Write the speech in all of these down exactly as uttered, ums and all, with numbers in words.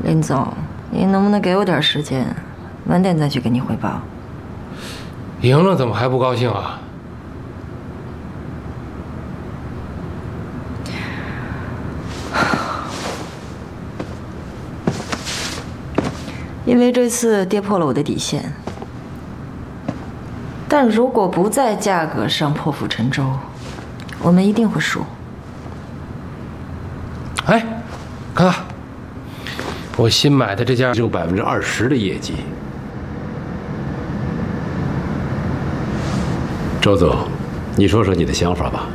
林总，你能不能给我点时间，晚点再去给你汇报？ 赢了怎么还不高兴啊？ 因为这次跌破了我的底线，但如果不在价格上破釜沉舟，我们一定会输。 哎，看看，我新买的这家只有百分之二十的业绩。 周总，你说说你的想法吧。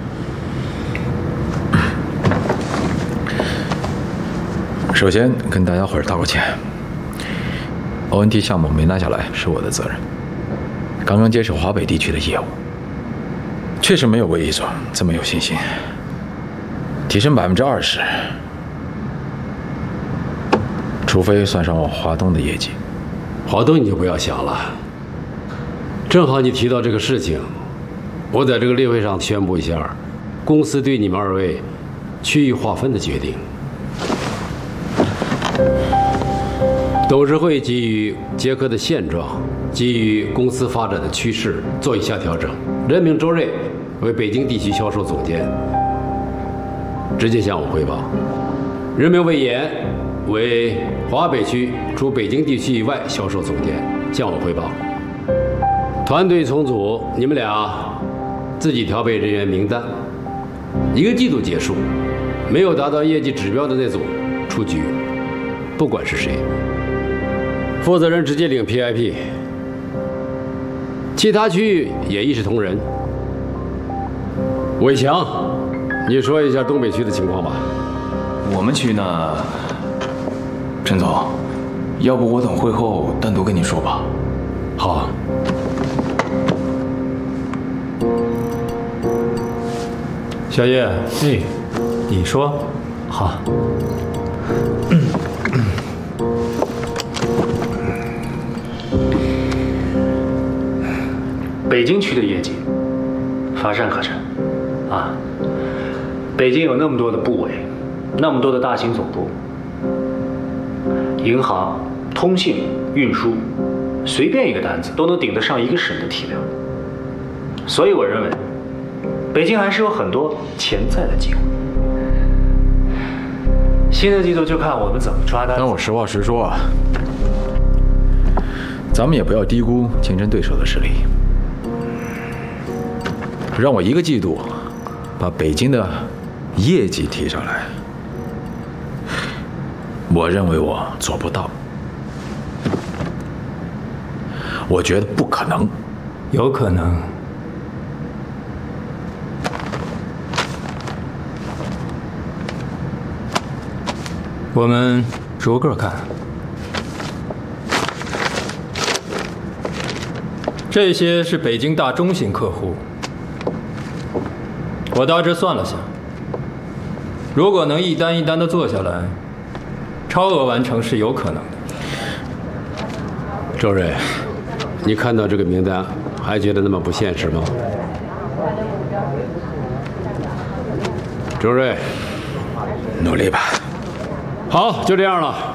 首先跟大家伙儿道个歉。O N T 项目没拿下来是我的责任。刚刚接手华北地区的业务，确实没有为易总这么有信心。提升百分之二十，除非算上我华东的业绩。 华东你就不要想了。正好你提到这个事情，我在这个例会上宣布一下，公司对你们二位区域划分的决定。董事会基于捷克的现状，基于公司发展的趋势做以下调整：任命周瑞为北京地区销售总监，直接向我汇报；任命魏延为华北区除北京地区以外销售总监，向我汇报。团队重组，你们俩自己调配人员名单。一个季度结束，没有达到业绩指标的那组出局，不管是谁。负责人直接领 P I P， 其他区域也一视同仁。伟强，你说一下东北区的情况吧。 我们区呢，陈总，要不我等会后单独跟你说吧。 好。 小叶，哎，你说，好。 北京区的业绩乏善可陈啊！北京有那么多的部委，那么多的大型总部，银行、通信、运输，随便一个单子都能顶得上一个省的体量。所以我认为，北京还是有很多潜在的机会。新的季度就看我们怎么抓单。 但我实话实说啊，咱们也不要低估竞争对手的实力。让我一个季度把北京的业绩提上来，我认为我做不到，我觉得不可能。 有可能。我们逐个看。这些是北京大中型客户。我大致算了下，如果能一单一单的做下来，超额完成是有可能的。 周瑞，你看到这个名单还觉得那么不现实吗？周瑞， 努力吧。 好，就这样了。